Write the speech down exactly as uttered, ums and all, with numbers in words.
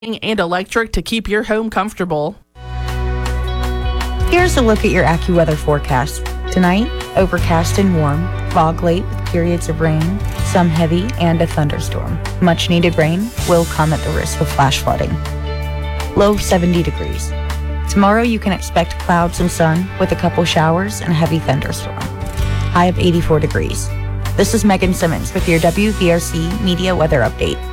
and electric to keep your home comfortable. Here's a look at your AccuWeather forecast. Tonight, overcast and warm, fog late with periods of rain, some heavy, and a thunderstorm. Much needed rain will come at the risk of flash flooding. Low seventy degrees. Tomorrow you can expect clouds and sun with a couple showers and a heavy thunderstorm. High of eighty-four degrees. This is Megan Simmons with your W V R C Media Weather Update.